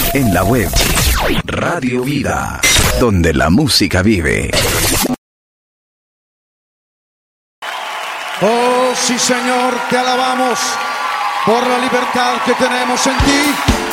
En la web, Radio Vida, donde la música vive. Oh, sí, Señor, te alabamos por la libertad que tenemos en ti.